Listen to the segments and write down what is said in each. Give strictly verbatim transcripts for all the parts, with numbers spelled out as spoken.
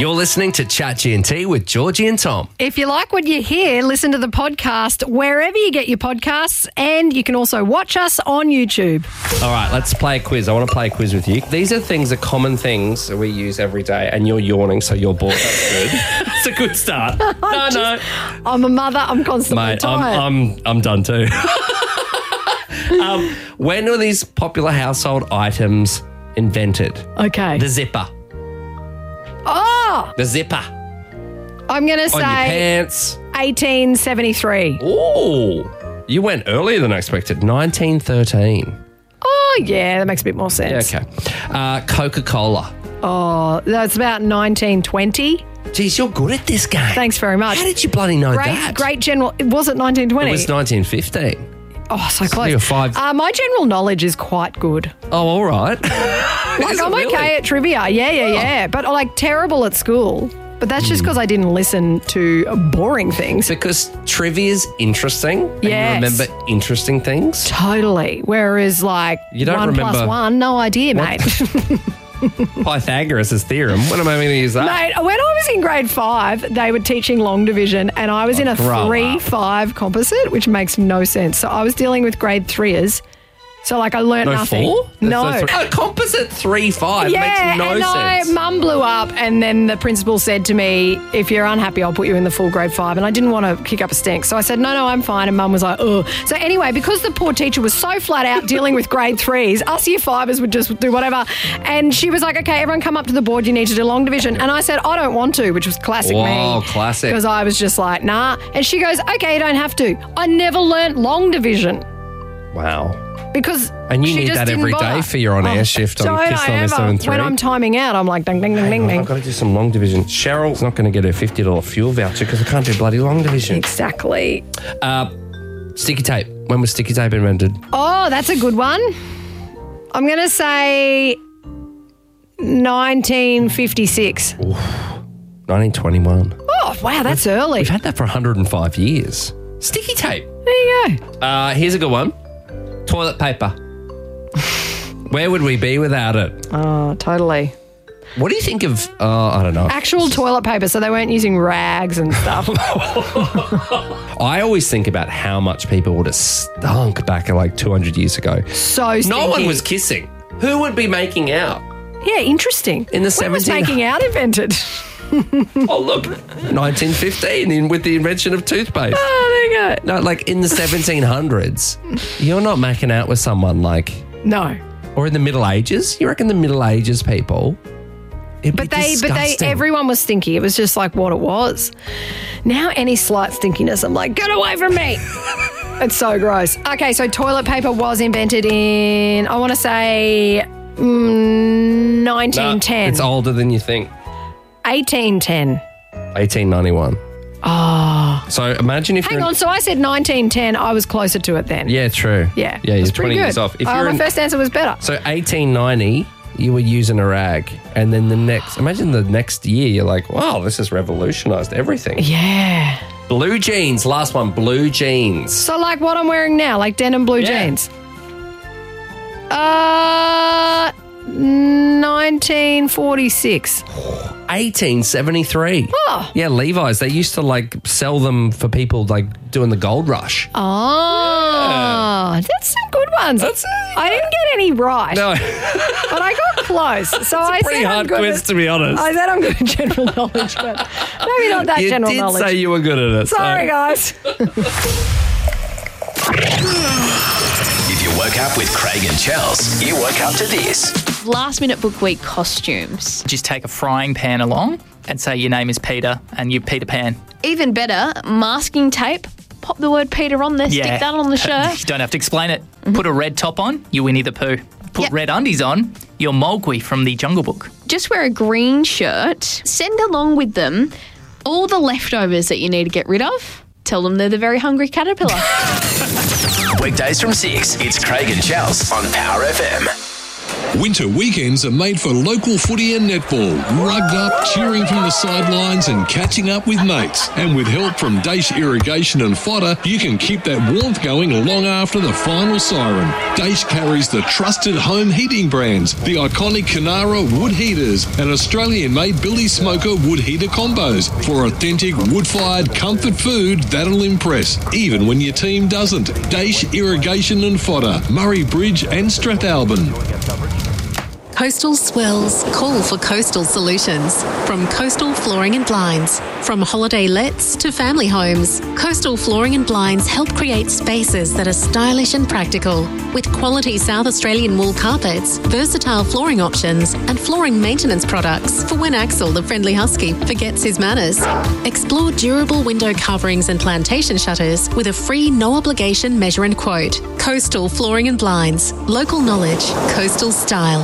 You're listening to Chat G and T with Georgie and Tom. If you like what you hear, listen to the podcast wherever you get your podcasts, and you can also watch us on YouTube. All right, let's play a quiz. I want to play a quiz with you. These are things, are common things that we use every day, and you're yawning, so you're bored. That's good. It's a good start. No, just, no. I'm a mother. I'm constantly Mate, tired. I'm, I'm, I'm done too. um, when were these popular household items invented? Okay. The zipper. Oh! The zipper. I'm going to On your say pants. eighteen seventy-three. Ooh. You went earlier than I expected. nineteen thirteen. Oh, yeah, that makes a bit more sense. Yeah, okay. Uh, Coca-Cola. Oh, that's about nineteen twenty. Geez, you're good at this game. Thanks very much. How did you bloody know great, that? Great general. Was it nineteen twenty? It was nineteen fifteen. Oh, so So close. you're five- Uh, my general knowledge is quite good. Oh, all right. Like, Is it I'm really? okay at trivia. Yeah, yeah, yeah. But like terrible at school. But that's just because I didn't listen to boring things. Because trivia's interesting. And Yes. you remember interesting things. Totally. Whereas like You don't one plus remember- one, no idea, What? mate. Pythagoras' theorem. When am I going to use that? Mate, when I was in grade five, they were teaching long division and I was in a grow three up. five composite, which makes no sense. So I was dealing with grade threeers. So like I learnt No nothing. four? No. There's no three- A composite three five Yeah, makes no and sense. I, mum blew up and then the principal said to me, if you're unhappy, I'll put you in the full grade five. And I didn't want to kick up a stink. So I said, no, no, I'm fine. And mum was like, oh. So anyway, because the poor teacher was so flat out dealing with grade threes, us year fivers would just do whatever. And she was like, okay, everyone come up to the board. You need to do long division. And I said, I don't want to, which was classic me. Whoa, classic. Because I was just like, nah. And she goes, okay, you don't have to. I never learnt long division. Wow. Because And you she need just that didn't every bother. day for your on-air shift on Don't Kiss I ninety-seven ever, point three. when I'm timing out, I'm like, ding, ding, ding, ding, Hang on, ding. I've got to do some long division. Cheryl's not going to get her fifty dollars fuel voucher because I can't do bloody long division. Exactly. Uh, sticky tape. When was sticky tape invented? Oh, that's a good one. I'm going to say nineteen fifty-six. nineteen twenty-one. Oh, wow, that's early. We've had that for one hundred five years. Sticky tape. There you go. Uh, here's a good one. Toilet paper. Where would we be without it? Oh, totally. What do you think of, uh, I don't know. Actual toilet paper, so they weren't using rags and stuff. I always think about how much people would have stunk back like two hundred years ago. So stinky. No one was kissing. Who would be making out? Yeah, interesting. In the When was seventeen making out invented? Oh, look, nineteen fifteen in, with the invention of toothpaste. Oh, there you go. No, like in the seventeen hundreds, you're not making out with someone like, No. or in the Middle Ages. You reckon the Middle Ages people? It'd But be they, but they, disgusting. everyone was stinky. It was just like what it was. Now, any slight stinkiness, I'm like, get away from me. It's so gross. Okay, so toilet paper was invented in, I want to say, mm, No, nineteen ten. it's older than you think. eighteen ten. eighteen ninety-one. Oh. So imagine if Hang you're on, so I said nineteen ten. I was closer to it then. Yeah, true. Yeah. Yeah, it you're was pretty twenty good. years off. If Oh, you're my in, first answer was better. so eighteen ninety, you were using a rag, and then the next, imagine the next year, you're like, wow, this has revolutionized everything. Yeah. Blue jeans, last one, blue jeans. So like what I'm wearing now, like denim blue Yeah. jeans. Uh, nineteen forty-six. eighteen seventy-three. Oh. Yeah, Levi's. They used to like sell them for people like doing the gold rush. Oh, that's some good ones. That's it. I didn't get any right, No, but I got close. So I pretty said I'm hard good quiz at, to be honest. I said I'm good at general knowledge, but maybe not that you general did knowledge. say you were good at it. so- Sorry, guys. If you woke up with Craig and Chels, you woke up to this. Last minute book week costumes. Just take a frying pan along and say your name is Peter and you're Peter Pan. Even better, masking tape. Pop the word Peter on there, stick that on the shirt. You don't have to explain it. Put a red top on, you're Winnie the Pooh. Put Yep. red undies on, you're Mowgli from the Jungle Book. Just wear a green shirt. Send along with them all the leftovers that you need to get rid of. Tell them they're the very hungry caterpillar. Weekdays from six, it's Craig and Chels on Power F M. Winter weekends are made for local footy and netball, rugged up, cheering from the sidelines and catching up with mates. And with help from Daesh Irrigation and Fodder, you can keep that warmth going long after the final siren. Daesh carries the trusted home heating brands, the iconic Canara wood heaters and Australian-made Billy Smoker wood heater combos for authentic wood-fired comfort food that'll impress, even when your team doesn't. Daesh Irrigation and Fodder, Murray Bridge and Strathalbyn. Coastal swells call for coastal solutions. From Coastal Flooring and Blinds. From holiday lets to family homes, Coastal Flooring and Blinds help create spaces that are stylish and practical. With quality South Australian wool carpets, versatile flooring options and flooring maintenance products for when Axel, the friendly husky, forgets his manners. Explore durable window coverings and plantation shutters with a free no-obligation measure and quote. Coastal Flooring and Blinds. Local knowledge. Coastal style.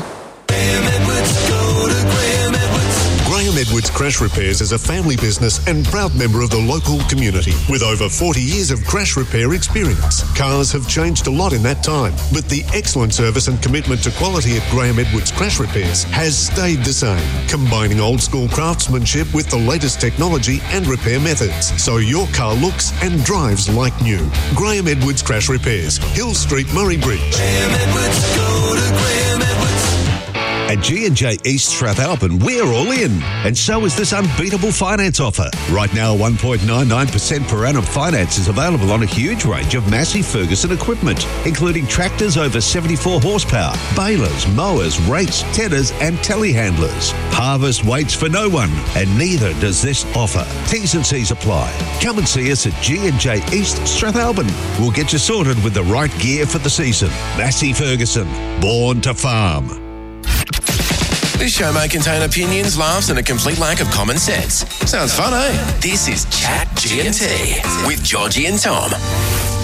Graham Edwards Crash Repairs is a family business and proud member of the local community. With over forty years of crash repair experience, cars have changed a lot in that time, but the excellent service and commitment to quality at Graham Edwards Crash Repairs has stayed the same, combining old school craftsmanship with the latest technology and repair methods, so your car looks and drives like new. Graham Edwards Crash Repairs, Hill Street, Murray Bridge. Graham Edwards, go to Graham Edwards. At G and J East Strathalbyn, we're all in. And so is this unbeatable finance offer. Right now, one point nine nine percent per annum finance is available on a huge range of Massey Ferguson equipment, including tractors over seventy-four horsepower, balers, mowers, rakes, tedders and telehandlers. Harvest waits for no one, and neither does this offer. T's and C's apply. Come and see us at G and J East Strathalbyn. We'll get you sorted with the right gear for the season. Massey Ferguson, born to farm. This show may contain opinions, laughs, and a complete lack of common sense. Sounds fun, eh? This is Chat G and T with Georgie and Tom.